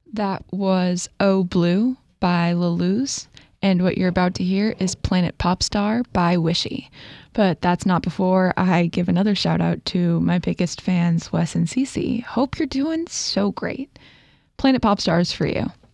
That was Oh Blue by Lalouse. And what you're about to hear is Planet Popstar by Wishy. But that's not before I give another shout out to my biggest fans, Wes and Cece. Hope you're doing so great. Planet Popstar is for you.